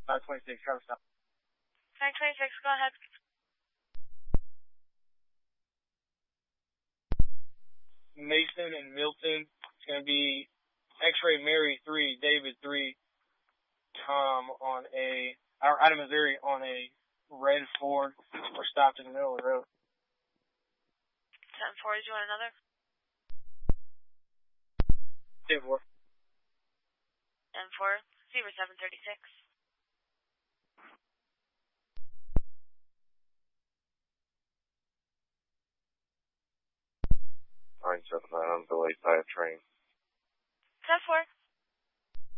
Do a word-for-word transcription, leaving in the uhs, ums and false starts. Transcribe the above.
five twenty-six, Travis stop. five twenty-six, go ahead. Mason and Milton. It's going to be X-Ray Mary three, David three, Tom on a, or out of Missouri on a red Ford. We're stopped in the middle of the road. ten four, do you want another? ten four. ten four, receiver seven thirty-six. nine seven nine, I'm delayed by a train. ten four.